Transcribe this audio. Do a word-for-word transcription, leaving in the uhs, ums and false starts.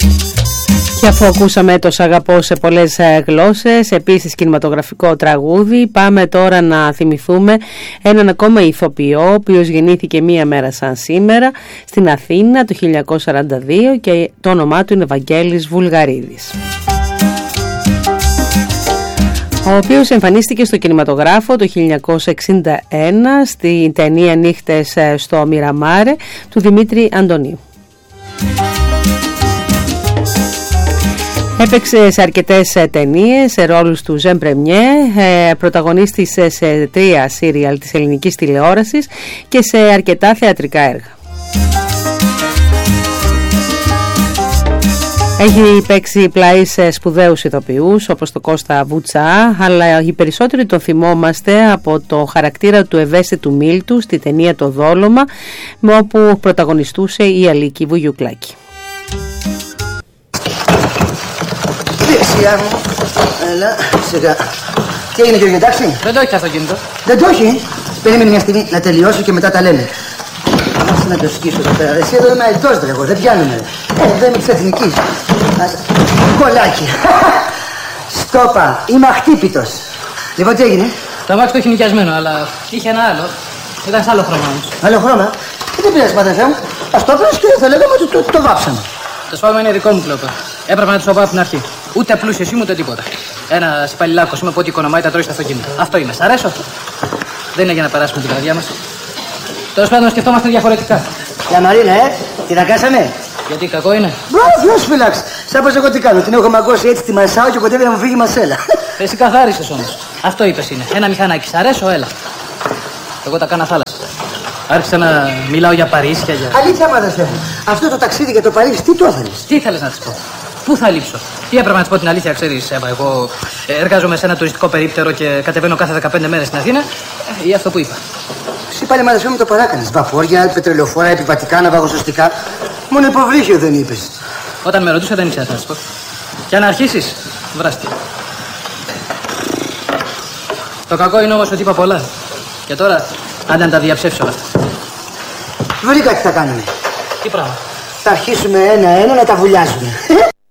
Και αφού ακούσαμε το «Σ' αγαπώ» σε πολλές γλώσσες, επίσης κινηματογραφικό τραγούδι, πάμε τώρα να θυμηθούμε έναν ακόμα ηθοποιό, ο οποίος γεννήθηκε μία μέρα σαν σήμερα στην Αθήνα το χίλια εννιακόσια σαράντα δύο και το όνομά του είναι Βαγγέλης Βουλγαρίδης, ο οποίος εμφανίστηκε στο κινηματογράφο το χίλια εννιακόσια εξήντα ένα στην ταινία «Νύχτες στο Μιραμάρε» του Δημήτρη Αντωνίου. Έπαιξε σε αρκετές ταινίες, σε ρόλους του Ζεν Πρεμιέ, πρωταγωνίστησε σε τρία σύριαλ της ελληνικής τηλεόρασης και σε αρκετά θεατρικά έργα. Έχει παίξει πλάι σε σπουδαίους ηθοποιούς όπως το Κώστα Βουτσά, αλλά οι περισσότεροι τον θυμόμαστε από το χαρακτήρα του ευαίσθητου Μίλτου στη ταινία «Το Δόλωμα», με όπου πρωταγωνιστούσε η Αλίκη Βουγιουκλάκη. Δεξιά μου, έλα, σιγά. Τι έγινε κύριε, εντάξει? Δεν το έχει αυτοκίνητο. Δεν το έχει. Περίμενε μια στιγμή να τελειώσω και μετά τα λέμε. Άσε να το σκίσω εδώ πέρα. Εσύ εδώ είμαι αετός βρε εγώ, δεν πιάνουμε. Ε, δεν είμαι της εθνικής. Κολάκι. Στόπα, είμαι αχτύπητος. Λοιπόν, τι έγινε? Το αμάξι το έχει νοικιασμένο, αλλά είχε ένα άλλο. Ήταν σε άλλο χρώμα όμως. Άλλο χρώμα? Ε, δεν πειράζει πατέρα μου. Ας το έπαιρνες και θα λέγαμε ότι το, το, το βάψαμε. Το σφάλμα είναι δικό μου, κλόπα. Έπρεπε να του το πάω από την αρχή. Ούτε πλούσιος είμαι ούτε τίποτα. Ένα υπαλληλάκος είμαι από ό,τι οικονομάει τα τρώει στα αυτοκίνητα. Αυτό είμαι. Σ' αρέσω? Δεν είναι για να περάσουμε την καρδιά μας. Τέλος πάντων, σκεφτόμαστε διαφορετικά. Για Μαρίνα, ε, την αγκάσαμε. Γιατί κακό είναι? Μπράβο, Θεός σου φυλάξει. Σαν πως εγώ τι κάνω, την έχω μαγκώσει έτσι, τη μασάω και κοντεύει να μου φύγει η μασέλα. Εσύ καθάρισες όμως. Αυτό είπες είναι. Ένα μηχανάκι. Σ' αρέσω, έλα. Εγώ τα κάνα θάλασσα. Άρχισα να μιλάω για Παρίσια, για... Αλήθεια, μα αδερφέ μου. Αυτό το ταξίδι για το Παρίσι, τι το ήθελες? Τι ήθελες να της πω? Πού θα λείψω? Τι έπρεπε να της πω την αλήθεια, ξέρεις, Εύα? Εγώ εργάζομαι σε ένα τουριστικό περίπτερο και κατεβαίνω κάθε δεκαπέντε μέρες στην Αθήνα. Ε, ή αυτό που είπα. Εσύ πάλι, μα αδερφέ μου, το παράκανες. Βαφόρια, πετρελαιοφόρα, επιβατικά, ναυαγοσωστικά. Μόνο υποβρύχιο δεν είπες. Όταν με ρωτούσα δεν ήξερα να της πω. Και αν αρχίσεις, βράστη. Το κακό είναι όμως ότι είπα πολλά. Και τώρα, άντε να τα διαψεύσω όλα αυτά. Βρήκα τι θα κάνουμε. Τι πράγμα? Θα αρχίσουμε ένα-ένα να τα βουλιάζουμε.